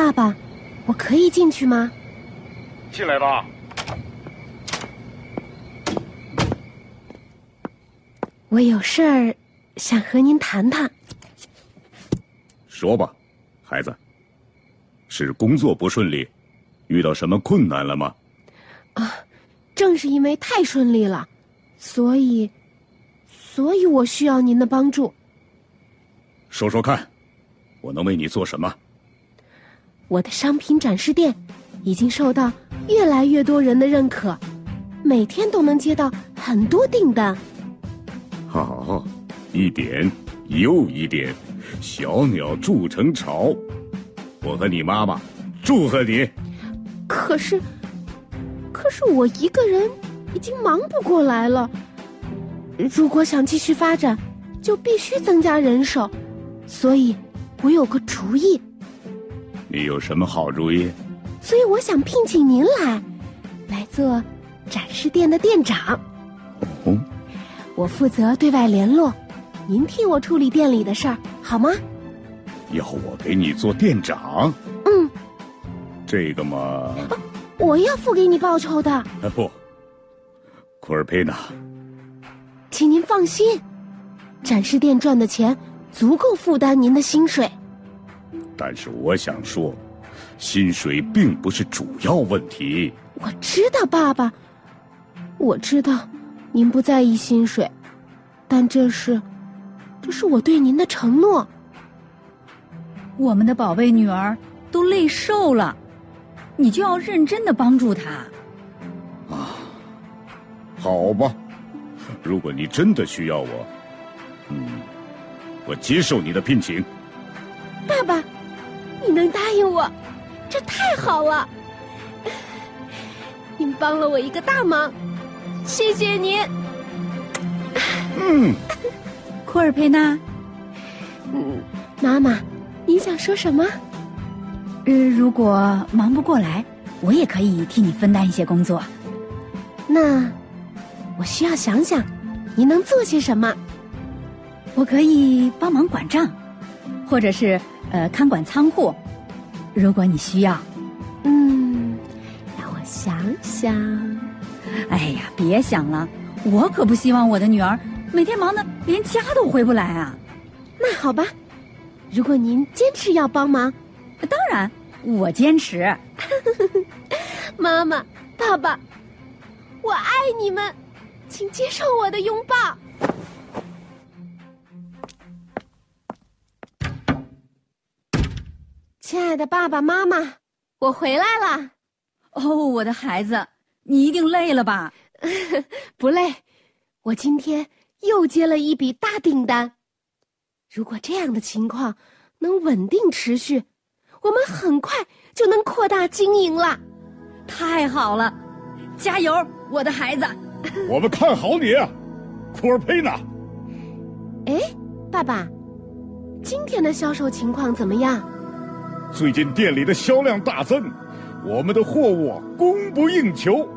爸爸，我可以进去吗？ 进来吧。 我有事儿想和您谈谈。 说吧，孩子，是工作不顺利，遇到什么困难了吗？ 正是因为太顺利了，所以我需要您的帮助。 说说看，我能为你做什么？ 我的商品展示店已经受到越来越多人的认可，每天都能接到很多订单。 好，一点又一点，小鸟筑成巢。我和你妈妈祝贺你。 可是我一个人已经忙不过来了。如果想继续发展，就必须增加人手。所以，我有个主意。 你有什么好主意？ 所以我想聘请您来做展示店的店长。 哦， 我负责对外联络，您替我处理店里的事儿，好吗？ 要我给你做店长？ 嗯， 这个嘛， 我要付给你报酬的。 不，库尔佩娜， 请您放心，展示店赚的钱足够负担您的薪水。 但是我想说，薪水并不是主要问题。 我知道，爸爸，我知道您不在意薪水，但这是我对您的承诺。 我们的宝贝女儿都累瘦了，你就要认真的帮助她。 好吧，如果你真的需要我，我接受你的聘请。 爸爸，你能答应我，这太好了！您帮了我一个大忙，谢谢您。 库尔佩娜， 妈妈，您想说什么？ 如果忙不过来，我也可以替你分担一些工作。 那我需要想想，您能做些什么？ 我可以帮忙管账，或者是看管仓库，如果你需要。 让我想想。 哎呀，别想了，我可不希望我的女儿每天忙得连家都回不来啊。 那好吧，如果您坚持要帮忙， 当然我坚持。 妈妈，爸爸，我爱你们，请接受我的拥抱。亲爱的爸爸妈妈，我回来了。 哦，我的孩子，你一定累了吧？ 不累，我今天又接了一笔大订单。如果这样的情况能稳定持续，我们很快就能扩大经营了。 太好了，加油，我的孩子！ 我们看好你啊，库尔佩娜。 哎，爸爸，今天的销售情况怎么样？ 最近店里的销量大增，我们的货物供不应求，